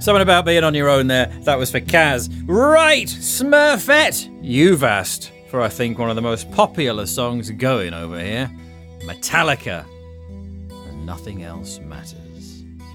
Something about being on your own there. That was for Kaz. Right, Smurfette, you've asked for, I think, one of the most popular songs going over here. Metallica. And Nothing Else Matters.